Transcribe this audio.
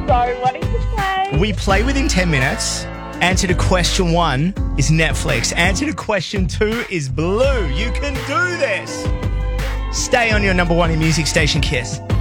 so wanting to play. We play within 10 minutes. Answer to question 1 is Netflix. Answer to question 2 is Blue. You can do this. Stay on your number 1 in music station, Kiss.